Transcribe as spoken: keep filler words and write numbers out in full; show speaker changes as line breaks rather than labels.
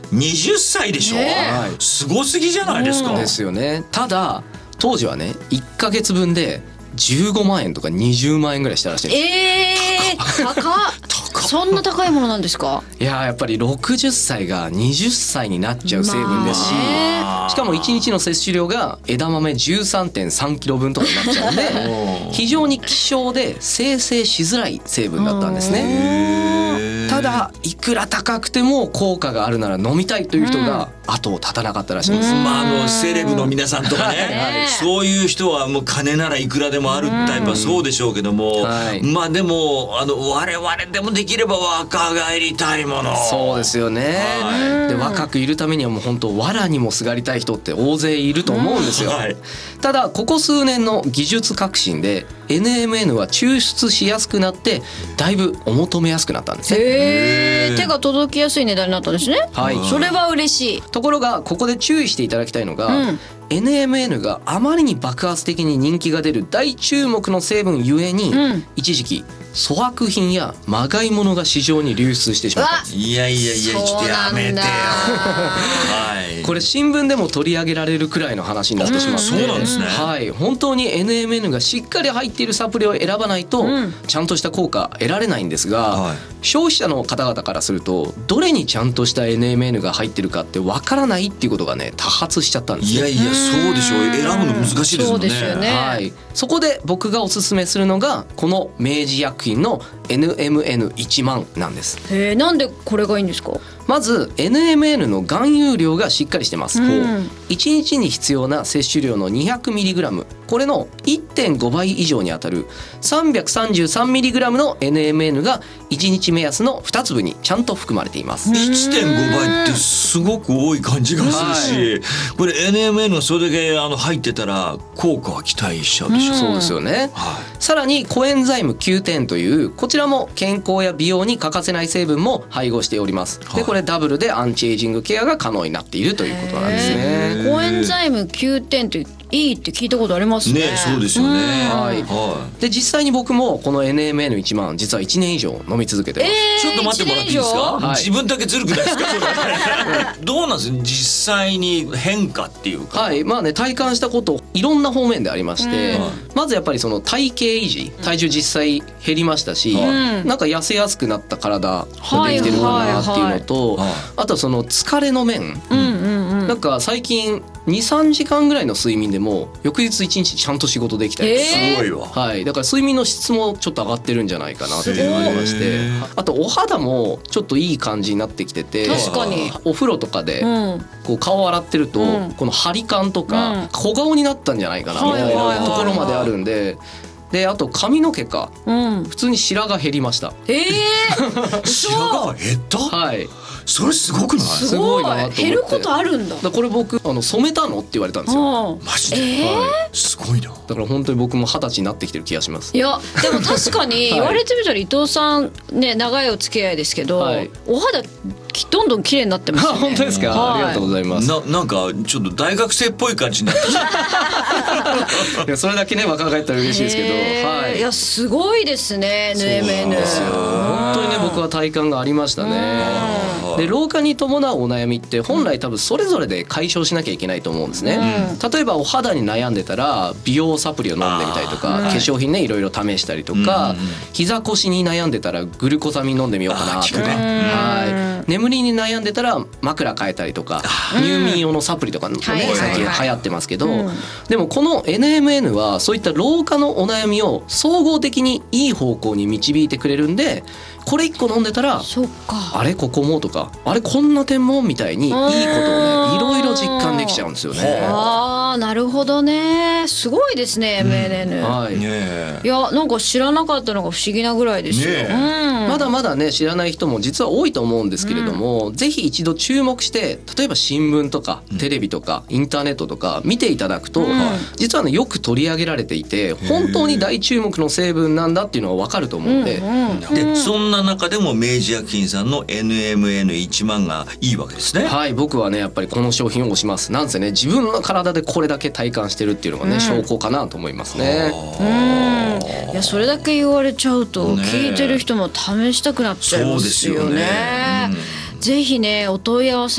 にじゅっさいでしょ、
ね
すごすぎじゃないですか、
うん、ですよね。ただ当時はねいっかげつぶんでじゅうごまんえんとかにじゅうまんえんぐらいしたらしいんです。
えー、高っそんな高いものなんですか。
いややっぱりろくじゅっさいがはたちになっちゃう成分ですし、
ま
しかもいちにちの摂取量が枝豆 じゅうさんてんさんキロぶんとかになっちゃうんで非常に希少で生成しづらい成分だったんですね。ただいくら高くても効果があるなら飲みたいという人が後を絶たなかったらしいんです。
まあ、あのセレブの皆さんとかね、
はい
そういう人はもう金ならいくらでもあるタイプはそうでしょうけども、
はい、
まあでもあの我々でもできれば若返りたいもの。
そうですよね、
は
で若くいるためにはもう本当藁にもすがりたい人って大勢いると思うんですよ、
はい、
ただここ数年の技術革新で エヌエムエヌ は抽出しやすくなってだいぶお求めやすくなったんですね。
へー、手が届きやすい値段になったんですね。
はい、
それは嬉しい。
ところがここで注意していただきたいのが、
うん、
エヌエムエヌ があまりに爆発的に人気が出る大注目の成分ゆえに、
うん、
一時期粗悪品やまがいものが市場に流出してしまったんです。
いやいやいやちょっとやめてよ。はい、
これ新聞でも取り上げられるくらいの話になってしまって、
そうなんですね。
はい、本当に エヌエムエヌ がしっかり入っているサプリを選ばないと、
うん、
ちゃんとした効果得られないんですが、
はい、
消費者の方々からするとどれにちゃんとした エヌエムエヌ が入ってるかってわからないっていうことがね多発しちゃったんですよ。
いやいやそうでしょう、選ぶの難しいですもんね。
そうですよね。
はい、そこで僕がおすすめするのがこの明治薬品の エヌエムエヌいちまんなんです。
へー、なんでこれがいいんですか。
まず エヌエムエヌ の含有量がしっかりしてます、
うん、
いちにちに必要な摂取量の にひゃくミリグラム これの いってんごばい以上にあたる さんびゃくさんじゅうさんミリグラム の エヌエムエヌ がいちにち目安のにつぶにちゃんと含まれています。
いってんごばいってすごく多い感じがするし、これ エヌエムエヌ がそれだけあの入ってたら効果は期待しちゃうでしょう、
そうですよね、
はい、
さらにコエンザイムきゅうてんというこちらも健康や美容に欠かせない成分も配合しております。でこれダブルでアンチエイジングケアが可能になっているということなんですね。
コエンザイムきゅうてんっていいって聞いたことありますね。
ね、そうですよね。
はい、
は
で実際に僕もこの エヌエムエヌいちまん実はいちねん以上飲み続けてます、
えー、
ちょっと待ってもらっていいですか、
はい、
自分だけずるくないですかどうなんです実際に変化っていうか。
はいまあね体感したこといろんな方面でありまして、
うん、
まずやっぱりその体型維持体重実際減りましたし、うん、なんか痩せやすくなった体ができてるかなっていうのと、はいはいはい、あとはその疲れの面、うんうんうん、なんか最近 にさんじかんぐらいの睡眠でも翌日いちにちちゃんと仕事できたりとか、
すごいわ、
はい、だから睡眠の質もちょっと上がってるんじゃないかなっていうのがありまして、あとお肌もちょっといい感じになってきてて、
確かに
お風呂とかでこう顔洗ってると、うん、この張り感とか、うん、小顔になったんじゃないかなみたいなところまであるんで、であと髪の毛か、うん、普通に白髪減りました。
えー、
白髪減った？
はい。
それすごくない？
すごいなと思って。減ることあるんだ。
だこれ僕あの染めたのって言われたんですよ。
マジで、
えー
はい、すごいな。
だから本当に僕も二十歳になってきてる気がします。
いやでも確かに言われてみたら伊藤さんね長いお付き合いですけど、はい、お肌どんどん綺麗になってますよね。
本当ですか、はい、ありがとうございます。
な, なんかちょっと大学生っぽい感じになってきた
いやそれだけね若返ったら嬉しいですけど、はい、
いやすごいですね エヌエムエヌ。
本当にね僕は体感がありましたね。で老化に伴うお悩みって本来多分それぞれで解消しなきゃいけないと思うんですね、うん、例えばお肌に悩んでたら美容サプリを飲んでみたりとか化粧品ねいろいろ試したりとか、うん、膝腰に悩んでたらグルコサミン飲んでみようかなとか、ね、はい、眠りに悩んでたら枕変えたりとか入眠用のサプリとかもね、うん、最近流行ってますけど、うん、でもこの エヌエムエヌ はそういった老化のお悩みを総合的にいい方向に導いてくれるんで、これいっこ飲んでたらあれここもとかあれこんな点もみたいにいいことをねいろいろ実感できちゃうんですよね。
あーなるほどね、すごいですね エムエヌエヌ、うん、はい、ね、いやなんか知らなかったのが不思議なぐらいですよ、ね、うん、
まだまだね知らない人も実は多いと思うんですけれども、うん、ぜひ一度注目して例えば新聞とかテレビとかインターネットとか見ていただくと、うん、実はねよく取り上げられていて本当に大注目の成分なんだっていうのが分かると思うんで、うんうん、
でそんな中でも明治薬品さんの エヌエムエヌいちまんがいいわけですね。
はい、僕はねやっぱりこの商品を推します。なんせね自分の体でこれだけ体感してるっていうのがね、うん、証拠かなと思いますね。
うん、いやそれだけ言われちゃうと聞いてる人も試したくなっちゃいますよね。
そうですよね、うん、
ぜひねお問い合わせ